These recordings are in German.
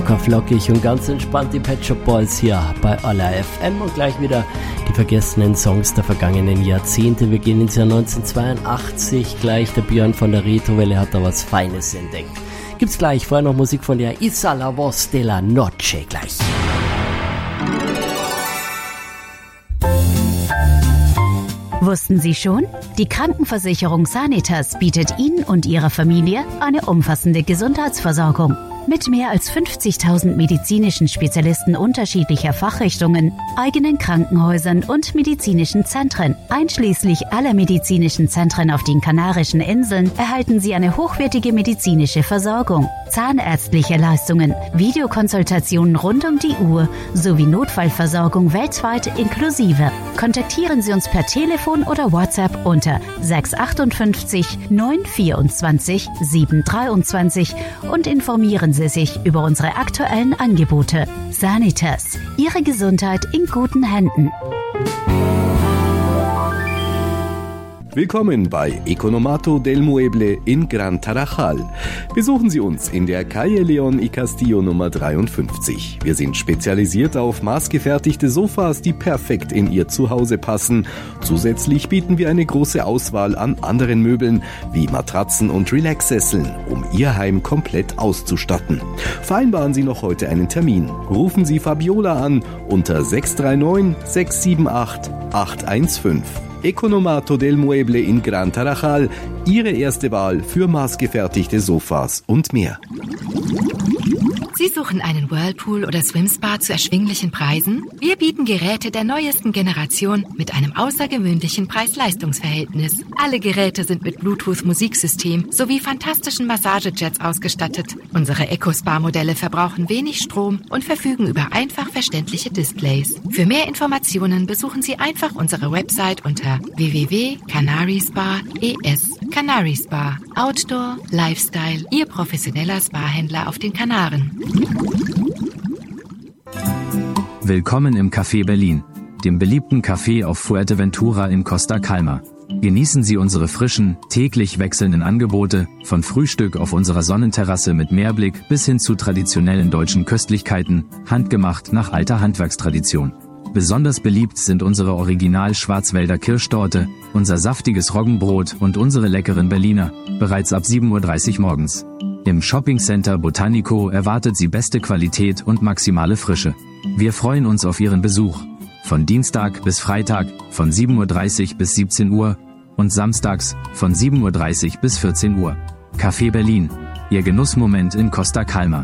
locker flockig und ganz entspannt die Pet Shop Boys hier bei Olla FM und gleich wieder die vergessenen Songs der vergangenen Jahrzehnte. Wir gehen ins Jahr 1982, gleich der Björn von der Retrowelle hat da was Feines entdeckt. Gibt's gleich, vorher noch Musik von der Isa la Voz de la Noche gleich. Wussten Sie schon? Die Krankenversicherung Sanitas bietet Ihnen und Ihrer Familie eine umfassende Gesundheitsversorgung. Mit mehr als 50.000 medizinischen Spezialisten unterschiedlicher Fachrichtungen, eigenen Krankenhäusern und medizinischen Zentren, einschließlich aller medizinischen Zentren auf den Kanarischen Inseln, erhalten Sie eine hochwertige medizinische Versorgung, zahnärztliche Leistungen, Videokonsultationen rund um die Uhr sowie Notfallversorgung weltweit inklusive. Kontaktieren Sie uns per Telefon oder WhatsApp unter 658 924 723 und informieren Sie sich über unsere aktuellen Angebote. Sanitas, Ihre Gesundheit in guten Händen. Willkommen bei Economato del Mueble in Gran Tarajal. Besuchen Sie uns in der Calle León y Castillo Nummer 53. Wir sind spezialisiert auf maßgefertigte Sofas, die perfekt in Ihr Zuhause passen. Zusätzlich bieten wir eine große Auswahl an anderen Möbeln wie Matratzen und Relaxsesseln, um Ihr Heim komplett auszustatten. Vereinbaren Sie noch heute einen Termin. Rufen Sie Fabiola an unter 639 678 815. Economato del Mueble in Gran Tarajal, Ihre erste Wahl für maßgefertigte Sofas und mehr. Sie suchen einen Whirlpool oder Swimspa zu erschwinglichen Preisen? Wir bieten Geräte der neuesten Generation mit einem außergewöhnlichen Preis-Leistungs-Verhältnis. Alle Geräte sind mit Bluetooth-Musiksystem sowie fantastischen Massagejets ausgestattet. Unsere EcoSpa-Modelle verbrauchen wenig Strom und verfügen über einfach verständliche Displays. Für mehr Informationen besuchen Sie einfach unsere Website unter www.canarispa.es. Canary Spa. Outdoor, Lifestyle, Ihr professioneller Spa-Händler auf den Kanaren. Willkommen im Café Berlin, dem beliebten Café auf Fuerteventura in Costa Calma. Genießen Sie unsere frischen, täglich wechselnden Angebote, von Frühstück auf unserer Sonnenterrasse mit Meerblick bis hin zu traditionellen deutschen Köstlichkeiten, handgemacht nach alter Handwerkstradition. Besonders beliebt sind unsere Original-Schwarzwälder Kirschtorte, unser saftiges Roggenbrot und unsere leckeren Berliner, bereits ab 7:30 Uhr morgens. Im Shoppingcenter Botanico erwartet Sie beste Qualität und maximale Frische. Wir freuen uns auf Ihren Besuch. Von Dienstag bis Freitag von 7:30 Uhr bis 17 Uhr und samstags von 7:30 Uhr bis 14 Uhr. Café Berlin, Ihr Genussmoment in Costa Calma.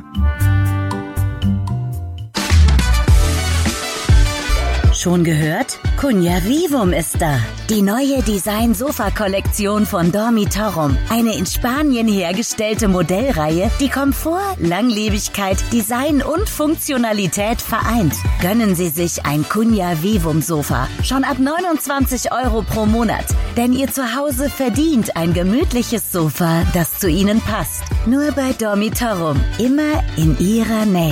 Schon gehört? Cunha Vivum ist da. Die neue Design-Sofa-Kollektion von Dormitorum. Eine in Spanien hergestellte Modellreihe, die Komfort, Langlebigkeit, Design und Funktionalität vereint. Gönnen Sie sich ein Cunha Vivum Sofa. Schon ab 29 € pro Monat. Denn Ihr Zuhause verdient ein gemütliches Sofa, das zu Ihnen passt. Nur bei Dormitorum. Immer in Ihrer Nähe.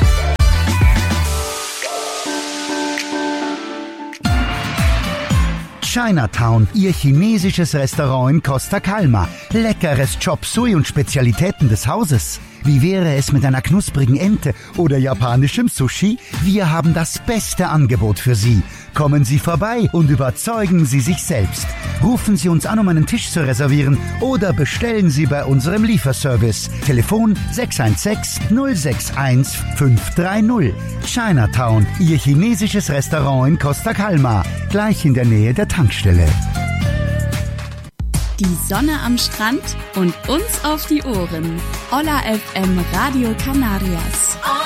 Chinatown, Ihr chinesisches Restaurant in Costa Calma. Leckeres Chop Suey und Spezialitäten des Hauses. Wie wäre es mit einer knusprigen Ente oder japanischem Sushi? Wir haben das beste Angebot für Sie. Kommen Sie vorbei und überzeugen Sie sich selbst. Rufen Sie uns an, um einen Tisch zu reservieren oder bestellen Sie bei unserem Lieferservice. Telefon 616 061 530. Chinatown, Ihr chinesisches Restaurant in Costa Calma, gleich in der Nähe der Tankstelle. Die Sonne am Strand und uns auf die Ohren. Olla FM Radio Canarias.